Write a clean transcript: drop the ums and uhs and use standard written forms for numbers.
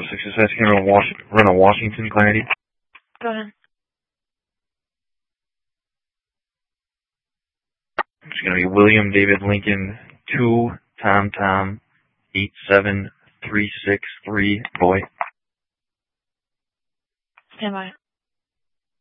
success. Can you run a Washington Clarity? Go ahead. It's going to be William David Lincoln 2 Tom Tom 87363 boy. Stand by.